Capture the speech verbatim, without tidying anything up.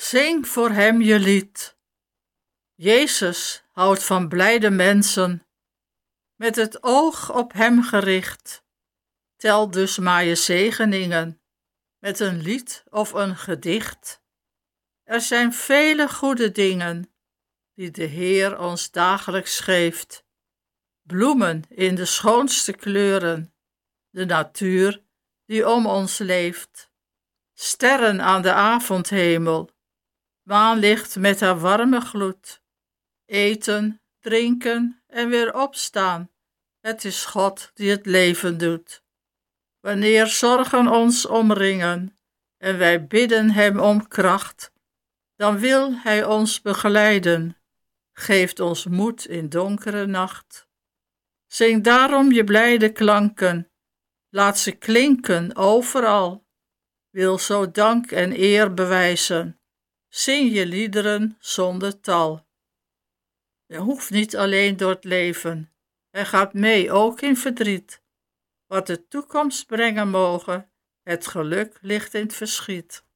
Zing voor hem je lied. Jezus houdt van blijde mensen, met het oog op hem gericht. Tel dus maar je zegeningen, met een lied of een gedicht. Er zijn vele goede dingen, die de Heer ons dagelijks geeft. Bloemen in de schoonste kleuren, de natuur die om ons leeft. Sterren aan de avondhemel, maanlicht met haar warme gloed. Eten, drinken en weer opstaan, het is God die het leven doet. Wanneer zorgen ons omringen en wij bidden hem om kracht, dan wil hij ons begeleiden, geeft ons moed in donkere nacht. Zing daarom je blijde klanken, laat ze klinken overal. Wil zo dank en eer bewijzen, zing je liederen zonder tal. Je hoeft niet alleen door het leven, hij gaat mee ook in verdriet. Wat de toekomst brengen mogen, het geluk ligt in het verschiet.